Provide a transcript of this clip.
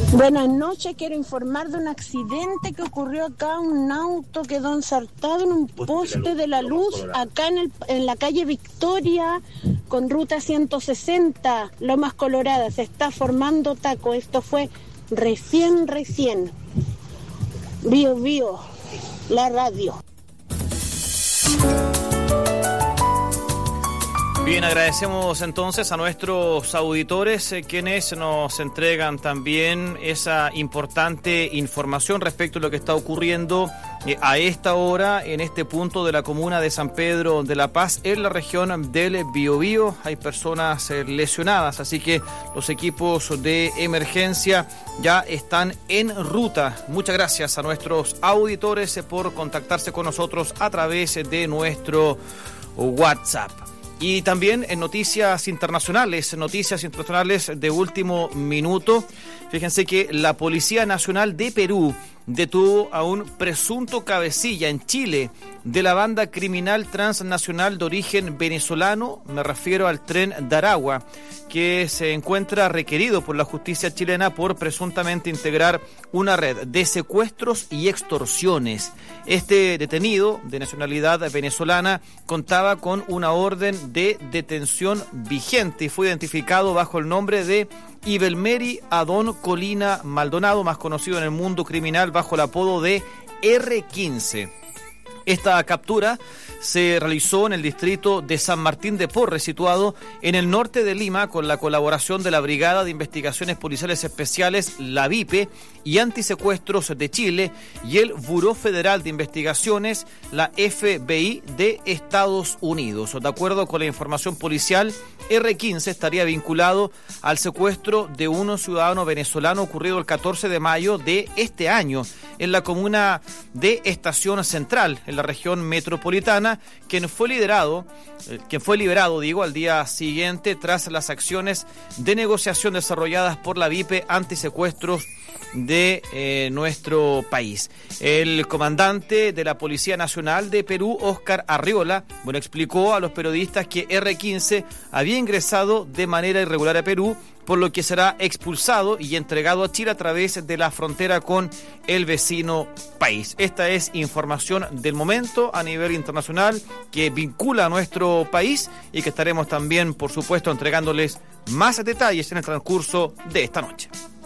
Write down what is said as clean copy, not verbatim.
Buenas noches, quiero informar de un accidente que ocurrió acá. Un auto quedó ensartado en un poste de la luz acá en la calle Victoria con ruta 160, Lomas Coloradas. Se está formando taco. Esto fue recién. Bio, la radio. Bien, agradecemos entonces a nuestros auditores quienes nos entregan también esa importante información respecto a lo que está ocurriendo a esta hora en este punto de la comuna de San Pedro de la Paz, en la región del Biobío. Hay personas lesionadas, así que los equipos de emergencia ya están en ruta. Muchas gracias a nuestros auditores por contactarse con nosotros a través de nuestro WhatsApp. Y también en noticias internacionales de último minuto. Fíjense que la Policía Nacional de Perú detuvo a un presunto cabecilla en Chile de la banda criminal transnacional de origen venezolano, me refiero al Tren de Aragua, que se encuentra requerido por la justicia chilena por presuntamente integrar una red de secuestros y extorsiones. Este detenido de nacionalidad venezolana contaba con una orden de detención vigente y fue identificado bajo el nombre de Ibelmeri Adón Colina Maldonado, más conocido en el mundo criminal bajo el apodo de R15. Esta captura se realizó en el distrito de San Martín de Porres, situado en el norte de Lima, con la colaboración de la Brigada de Investigaciones Policiales Especiales, la BIPE, y Antisecuestros de Chile, y el Buró Federal de Investigaciones, la FBI de Estados Unidos. De acuerdo con la información policial, R15 estaría vinculado al secuestro de un ciudadano venezolano ocurrido el 14 de mayo de este año en la comuna de Estación Central, en la región metropolitana, quien fue liberado al día siguiente tras las acciones de negociación desarrolladas por la BIPE Antisecuestros de nuestro país. El comandante de la Policía Nacional de Perú, Óscar Arriola, explicó a los periodistas que R15 había ingresado de manera irregular a Perú, por lo que será expulsado y entregado a Chile a través de la frontera con el vecino país. Esta es información del momento a nivel internacional que vincula a nuestro país y que estaremos también, por supuesto, entregándoles más detalles en el transcurso de esta noche.